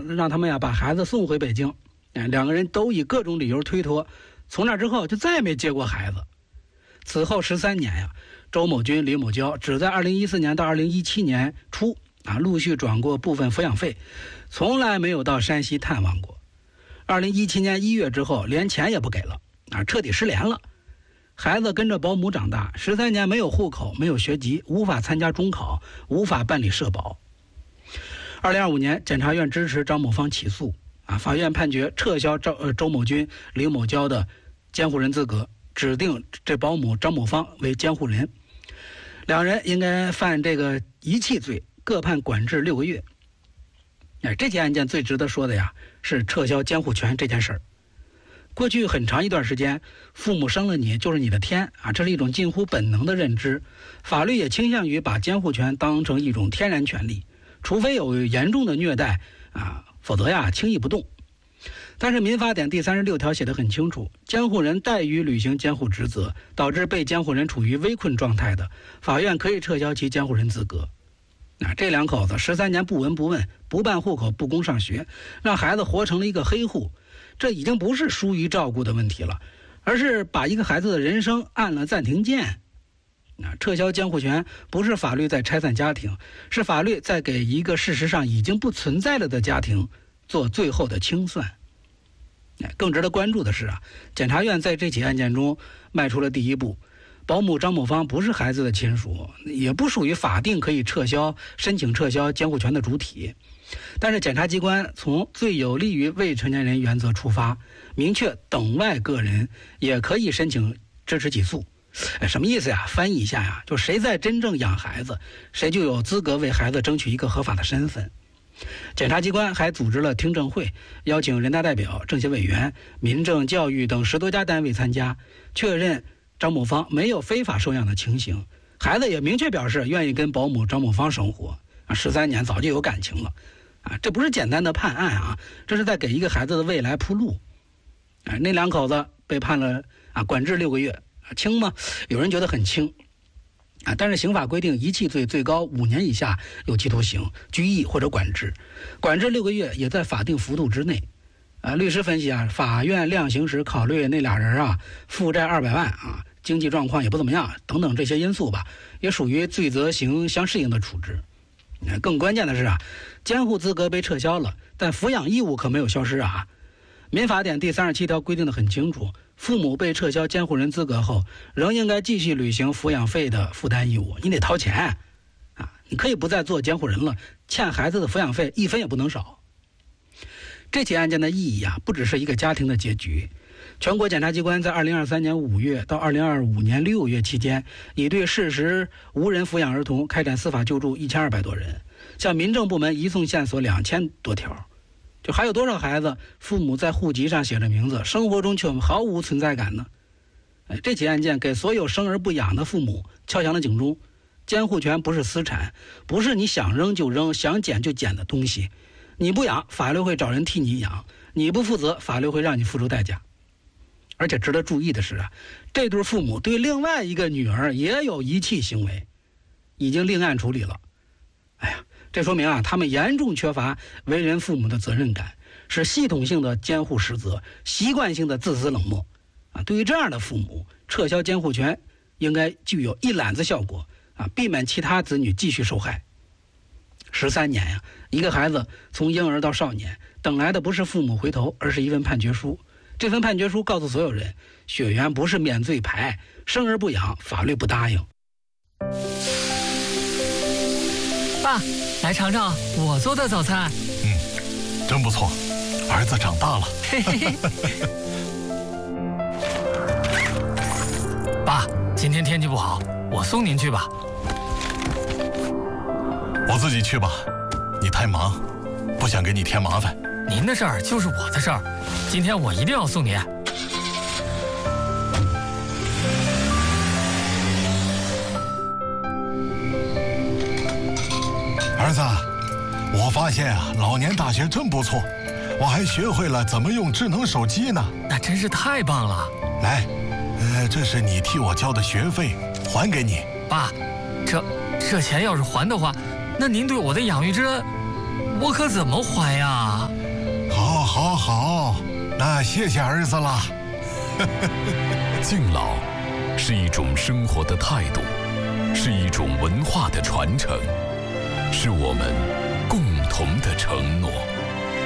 让他们呀把孩子送回北京。两个人都以各种理由推脱，从那之后就再也没接过孩子。此后13年呀，周某军、李某娇只在2014年到2017年初陆续转过部分抚养费，从来没有到山西探望过。2017年1月之后，连钱也不给了彻底失联了。孩子跟着保姆长大，13年没有户口，没有学籍，无法参加中考，无法办理社保。2025年，检察院支持张某芳起诉法院判决撤销周某军、李某娇的监护人资格，指定这保姆张某芳为监护人。两人应该犯这个遗弃罪，各判管制6个月。这起案件最值得说的呀，是撤销监护权这件事儿。过去很长一段时间，父母生了你就是你的天这是一种近乎本能的认知。法律也倾向于把监护权当成一种天然权利，除非有严重的虐待否则轻易不动。但是民法典第36条写得很清楚，监护人怠于履行监护职责，导致被监护人处于危困状态的，法院可以撤销其监护人资格。这两口子13年不闻不问，不办户口，不供上学，让孩子活成了一个黑户，这已经不是疏于照顾的问题了，而是把一个孩子的人生按了暂停键。撤销监护权不是法律在拆散家庭，是法律在给一个事实上已经不存在了的家庭做最后的清算。更值得关注的是检察院在这起案件中迈出了第一步。保姆张某芳不是孩子的亲属，也不属于法定可以申请撤销监护权的主体，但是检察机关从最有利于未成年人原则出发，明确等外个人也可以申请支持起诉。什么意思呀？翻译一下就谁在真正养孩子，谁就有资格为孩子争取一个合法的身份。检察机关还组织了听证会，邀请人大代表、政协委员、民政、教育等10多家单位参加，确认张某芳没有非法收养的情形，孩子也明确表示愿意跟保姆张某芳生活13年早就有感情了这不是简单的判案这是在给一个孩子的未来铺路那两口子被判了管制6个月，轻吗？有人觉得很轻但是刑法规定遗弃罪最高5年以下有期徒刑、拘役或者管制6个月也在法定幅度之内律师分析法院量刑时考虑那俩人负债200万经济状况也不怎么样等等这些因素吧，也属于罪责刑相适应的处置。更关键的是监护资格被撤销了，但抚养义务可没有消失民法典第37条规定的很清楚，父母被撤销监护人资格后，仍应该继续履行抚养费的负担义务，你得掏钱你可以不再做监护人了，欠孩子的抚养费1分也不能少。这起案件的意义不只是一个家庭的结局。全国检察机关在2023年5月到2025年6月期间，已对事实无人抚养儿童开展司法救助1200多人，向民政部门移送线索2000多条。就还有多少孩子父母在户籍上写着名字，生活中却毫无存在感呢？这起案件给所有生而不养的父母敲响了警钟。监护权不是私产，不是你想扔就扔、想捡就捡的东西。你不养，法律会找人替你养；你不负责，法律会让你付出代价。而且值得注意的是这对父母对另外一个女儿也有遗弃行为，已经另案处理了。这说明他们严重缺乏为人父母的责任感，是系统性的监护失责，习惯性的自私冷漠对于这样的父母，撤销监护权应该具有一揽子效果避免其他子女继续受害。13年一个孩子从婴儿到少年，等来的不是父母回头，而是一份判决书。这份判决书告诉所有人，血缘不是免罪牌，生而不养，法律不答应。 爸，来尝尝我做的早餐。 真不错，儿子长大了。 嘿嘿嘿。爸，今天天气不好，我送您去吧。 我自己去吧，你太忙，不想给你添麻烦。 您的事儿就是我的事儿，今天我一定要送您。 儿子，我发现老年大学真不错，我还学会了怎么用智能手机呢。 那真是太棒了。 来，这是你替我交的学费，还给你。 爸，这钱要是还的话，那您对我的养育之恩，我可怎么还呀？ 好好，那谢谢儿子了。 敬老是一种生活的态度，是一种文化的传承，是我们共同的承诺。